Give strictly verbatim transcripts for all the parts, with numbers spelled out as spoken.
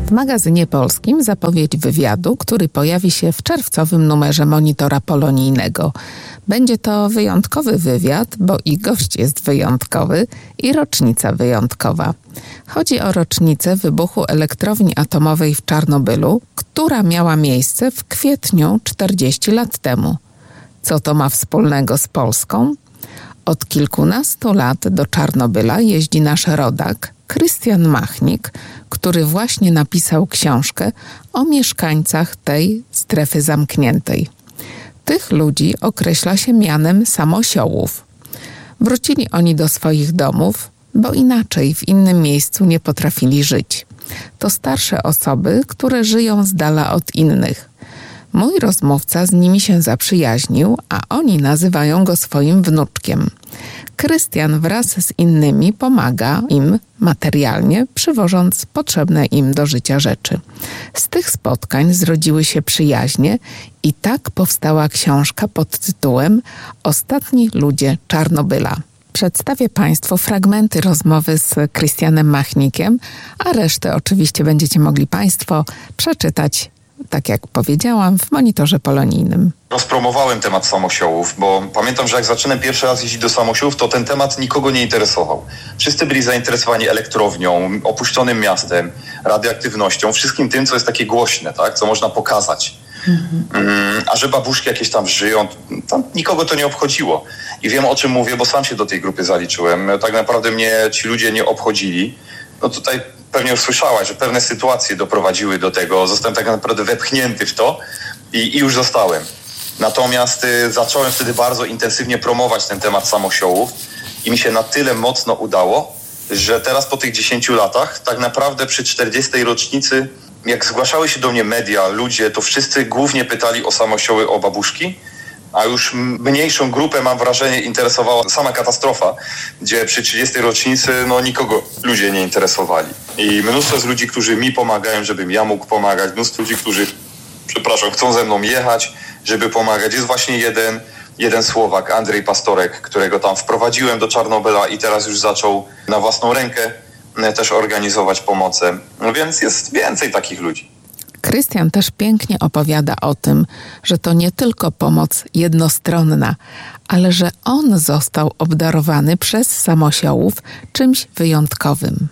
W magazynie polskim zapowiedź wywiadu, który pojawi się w czerwcowym numerze Monitora Polonijnego. Będzie to wyjątkowy wywiad, bo i gość jest wyjątkowy i rocznica wyjątkowa. Chodzi o rocznicę wybuchu elektrowni atomowej w Czarnobylu, która miała miejsce w kwietniu czterdzieści lat temu. Co to ma wspólnego z Polską? Od kilkunastu lat do Czarnobyla jeździ nasz rodak, Krystian Machnik, który właśnie napisał książkę o mieszkańcach tej strefy zamkniętej. Tych ludzi określa się mianem samosiołów. Wrócili oni do swoich domów, bo inaczej w innym miejscu nie potrafili żyć. To starsze osoby, które żyją z dala od innych. Mój rozmówca z nimi się zaprzyjaźnił, a oni nazywają go swoim wnuczkiem. Krystian wraz z innymi pomaga im materialnie, przywożąc potrzebne im do życia rzeczy. Z tych spotkań zrodziły się przyjaźnie i tak powstała książka pod tytułem Ostatni ludzie Czarnobyla. Przedstawię Państwu fragmenty rozmowy z Krystianem Machnikiem, a resztę oczywiście będziecie mogli Państwo przeczytać, tak jak powiedziałam, w Monitorze Polonijnym. Rozpromowałem temat samosiołów, bo pamiętam, że jak zaczynałem pierwszy raz jeździć do samosiołów, to ten temat nikogo nie interesował. Wszyscy byli zainteresowani elektrownią, opuszczonym miastem, radioaktywnością, wszystkim tym, co jest takie głośne, tak, co można pokazać. Mhm. Mm, a że babuszki jakieś tam żyją, tam nikogo to nie obchodziło. I wiem, o czym mówię, bo sam się do tej grupy zaliczyłem. Tak naprawdę mnie ci ludzie nie obchodzili. No tutaj pewnie już słyszałaś, że pewne sytuacje doprowadziły do tego. Zostałem tak naprawdę wepchnięty w to i, i już zostałem. Natomiast y, zacząłem wtedy bardzo intensywnie promować ten temat samosiołów i mi się na tyle mocno udało, że teraz po tych dziesięciu latach tak naprawdę przy czterdziestej rocznicy, jak zgłaszały się do mnie media, ludzie, to wszyscy głównie pytali o samosioły, o babuszki, a już mniejszą grupę, mam wrażenie, interesowała sama katastrofa, gdzie przy trzydziestej rocznicy no nikogo ludzie nie interesowali. I mnóstwo jest ludzi, którzy mi pomagają, żebym ja mógł pomagać, mnóstwo ludzi, którzy, przepraszam, chcą ze mną jechać, żeby pomagać. Jest właśnie jeden, jeden Słowak, Andrzej Pastorek, którego tam wprowadziłem do Czarnobyla i teraz już zaczął na własną rękę też organizować pomocę. No więc jest więcej takich ludzi. Krystian też pięknie opowiada o tym, że to nie tylko pomoc jednostronna, ale że on został obdarowany przez samosiołów czymś wyjątkowym.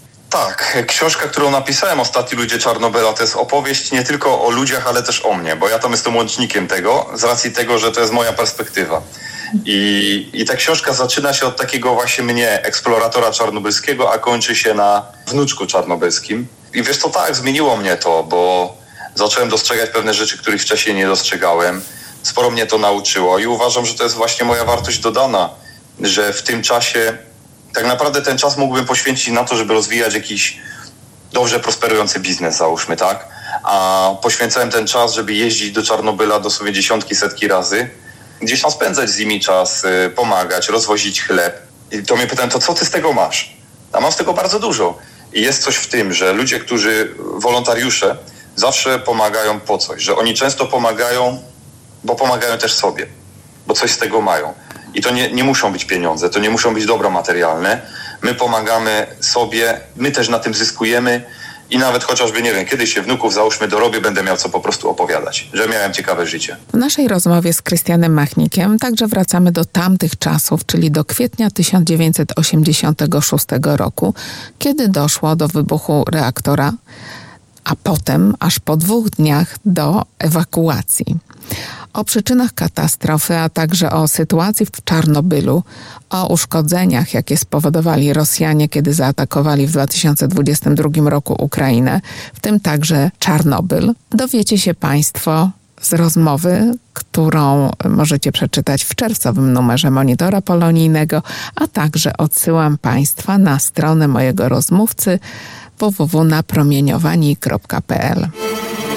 Tak, książka, którą napisałem, Ostatni ludzie Czarnobyla, to jest opowieść nie tylko o ludziach, ale też o mnie, bo ja tam jestem łącznikiem tego, z racji tego, że to jest moja perspektywa. I, i ta książka zaczyna się od takiego właśnie mnie, eksploratora czarnobylskiego, a kończy się na wnuczku czarnobylskim. I wiesz co, tak, zmieniło mnie to, bo zacząłem dostrzegać pewne rzeczy, których wcześniej nie dostrzegałem. Sporo mnie to nauczyło i uważam, że to jest właśnie moja wartość dodana, że w tym czasie tak naprawdę ten czas mógłbym poświęcić na to, żeby rozwijać jakiś dobrze prosperujący biznes, załóżmy, tak? A poświęcałem ten czas, żeby jeździć do Czarnobyla dosłownie dziesiątki, setki razy, gdzieś tam spędzać z nimi czas, pomagać, rozwozić chleb. I to mnie pytałem, to co ty z tego masz? A mam z tego bardzo dużo. I jest coś w tym, że ludzie, którzy, wolontariusze, zawsze pomagają po coś, że oni często pomagają, bo pomagają też sobie, bo coś z tego mają. I to nie, nie muszą być pieniądze, to nie muszą być dobra materialne. My pomagamy sobie, my też na tym zyskujemy i nawet chociażby, nie wiem, kiedyś się wnuków, załóżmy, dorobię, będę miał co po prostu opowiadać, że miałem ciekawe życie. W naszej rozmowie z Krystianem Machnikiem także wracamy do tamtych czasów, czyli do kwietnia tysiąc dziewięćset osiemdziesiątego szóstego roku, kiedy doszło do wybuchu reaktora, a potem aż po dwóch dniach do ewakuacji. O przyczynach katastrofy, a także o sytuacji w Czarnobylu, o uszkodzeniach, jakie spowodowali Rosjanie, kiedy zaatakowali w dwa tysiące dwudziestym drugim roku Ukrainę, w tym także Czarnobyl, dowiecie się Państwo z rozmowy, którą możecie przeczytać w czerwcowym numerze Monitora Polonijnego, a także odsyłam Państwa na stronę mojego rozmówcy w w w kropka napromieniowani kropka p l.